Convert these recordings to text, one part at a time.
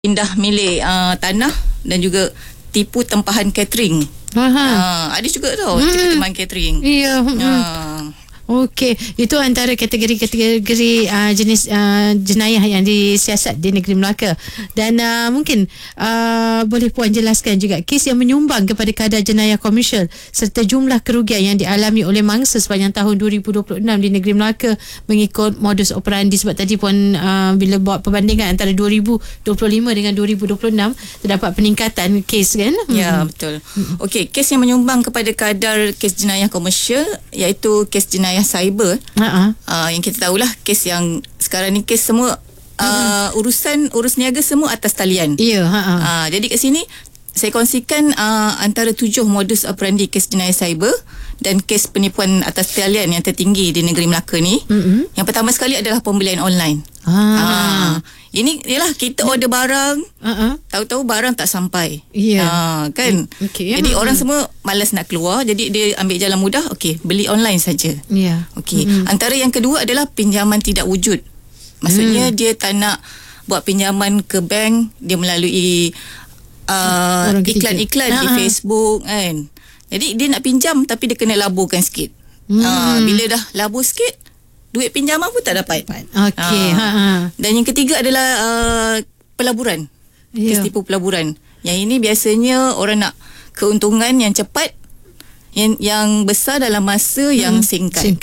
pindah milik tanah dan juga tipu tempahan catering. Ada juga tau tipu tempahan catering. Ya. Okey, itu antara kategori-kategori jenis jenayah yang disiasat di negeri Melaka. Dan mungkin boleh Puan jelaskan juga kes yang menyumbang kepada kadar jenayah komersial serta jumlah kerugian yang dialami oleh mangsa sepanjang tahun 2026 di negeri Melaka mengikut modus operandi. Sebab tadi Puan bila buat perbandingan antara 2025 dengan 2026 terdapat peningkatan kes kan? Ya, betul. Okey, kes yang menyumbang kepada kadar kes jenayah komersial iaitu kes jenayah cyber. Yang kita tahulah kes yang sekarang ni kes semua urus niaga semua atas talian. Ya. Jadi kat sini saya kongsikan antara 7 modus operandi kes jenayah cyber dan kes penipuan atas talian yang tertinggi di negeri Melaka ni. Yang pertama sekali adalah pembelian online. Ini ialah kita order barang, tahu-tahu barang tak sampai. Kan? Okay. Jadi orang semua malas nak keluar, jadi dia ambil jalan mudah, beli online saja. Antara yang kedua adalah pinjaman tidak wujud. Maksudnya dia tak nak buat pinjaman ke bank, dia melalui iklan-iklan di Facebook kan. Jadi dia nak pinjam tapi dia kena laburkan sikit. Bila dah labur sikit, duit pinjaman pun tak dapat. Dan yang ketiga adalah pelaburan. Kes tipu pelaburan. Yang ini biasanya orang nak keuntungan yang cepat, yang besar dalam masa yang singkat.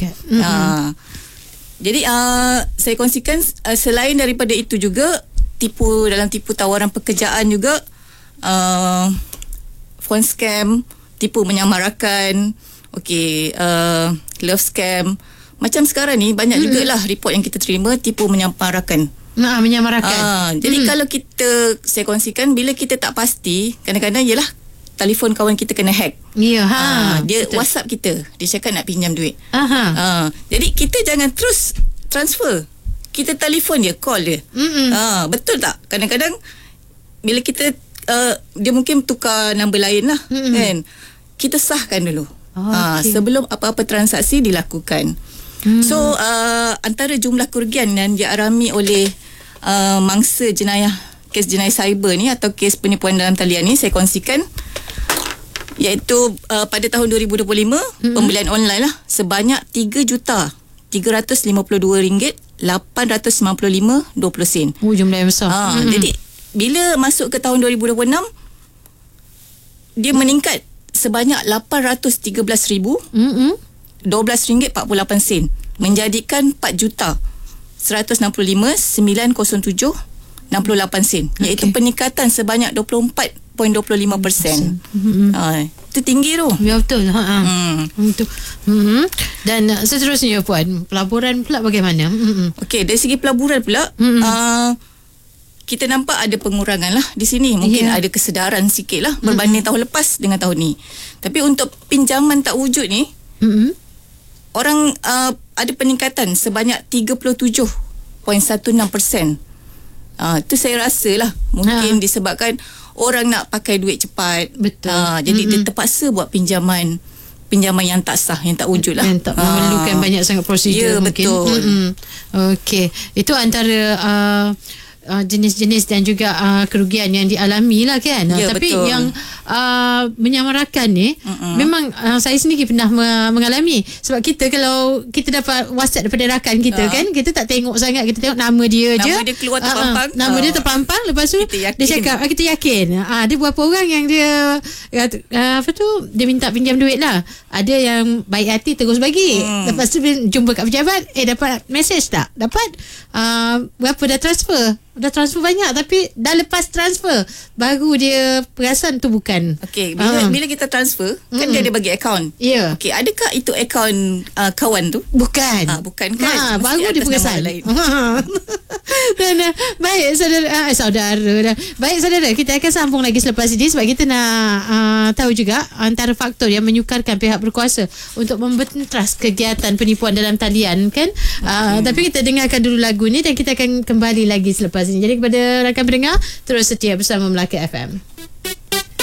Jadi saya kongsikan selain daripada itu juga dalam tipu tawaran pekerjaan juga, phone scam, tipu menyamarakan, love scam. Macam sekarang ni banyak jugalah report yang kita terima tipu menyamarakan. Jadi kalau saya kongsikan, bila kita tak pasti, kadang-kadang ialah telefon kawan kita kena hack. Dia betul. WhatsApp kita, dia cakap nak pinjam duit. Jadi kita jangan terus transfer. Kita telefon dia, call dia. Betul tak? Kadang-kadang bila kita dia mungkin tukar nombor lain lah, kan? Kita sahkan dulu. Sebelum apa-apa transaksi dilakukan. So antara jumlah kerugian yang dialami oleh mangsa kes jenayah cyber ni atau kes penipuan dalam talian ni saya kongsikan, iaitu pada tahun 2025 pembelian online lah sebanyak RM3,052,895.20. Jumlah yang besar. Jadi bila masuk ke tahun 2026 dia meningkat sebanyak RM813,012.48 menjadikan RM4,165,907.68 iaitu peningkatan sebanyak 24.25%. Itu tinggi tu. Ya, betul. Dan seterusnya Puan, pelaburan pula bagaimana? Okey, dari segi pelaburan pula kita nampak ada pengurangan lah di sini. Mungkin ada kesedaran sikit lah berbanding tahun lepas dengan tahun ni. Tapi untuk pinjaman tak wujud ni, orang ada peningkatan sebanyak 37.16%. Itu saya rasa lah mungkin disebabkan orang nak pakai duit cepat. Betul. Jadi dia terpaksa buat pinjaman yang tak sah, yang tak wujud lah. Yang tak memerlukan banyak sangat prosedur. Ya, mungkin. Betul. Okey. Itu antara jenis-jenis dan juga kerugian yang dialami lah kan. Tapi betul. Yang menyamarakan ni memang saya sendiri pernah mengalami. Sebab kita kalau kita dapat WhatsApp daripada rakan kita kan, kita tak tengok sangat, kita tengok nama dia je. Nama dia keluar terpampang. Nama dia terpampang, lepas tu dia cakap kita yakin. Ada beberapa orang yang dia dia minta pinjam duit lah. Ada yang baik hati terus bagi. Lepas tu jumpa kat pejabat, dapat mesej tak? Dapat berapa dah transfer? Dah transfer banyak, tapi dah lepas transfer baru dia perasan tu bukan. Okey, bila kita transfer kan dia ada bagi akaun. Okey, adakah itu akaun kawan tu? Bukan. Bukan kan? Baru dia perasan. Dan baik saudara. Baik saudara, kita akan sambung lagi selepas ini sebab kita nak tahu juga antara faktor yang menyukarkan pihak berkuasa untuk membentras kegiatan penipuan dalam talian kan. Tapi kita dengarkan dulu lagu ni dan kita akan kembali lagi selepas ini. Jadi kepada rakan pendengar, terus setia bersama Melaka FM.